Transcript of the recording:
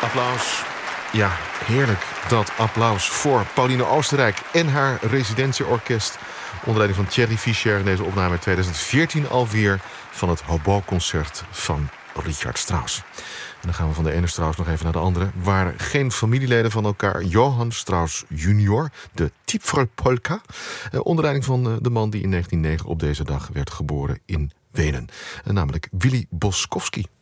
Applaus. Ja, heerlijk. Dat applaus voor Pauline Oostenrijk en haar residentieorkest. Onder leiding van Thierry Fischer in deze opname 2014 alweer van het Hobo-concert van Richard Strauss. En dan gaan we van de ene Strauss nog even naar de andere. Waren geen familieleden van elkaar. Johann Strauss junior, de Tipfel-polka. Onder leiding van de man die in 1909 op deze dag werd geboren in Wenen. Namelijk Willy Boskowski.